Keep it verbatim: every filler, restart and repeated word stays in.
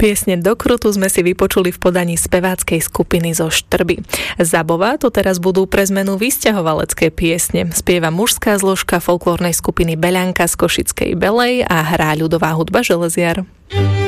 Piesne Do krutu sme si vypočuli v podaní speváckej skupiny zo Štrby. Zabová to teraz budú pre zmenu vysťahovalecké piesne. Spieva mužská zložka folklórnej skupiny Beľanka z Košickej Belej a hrá ľudová hudba Železiar.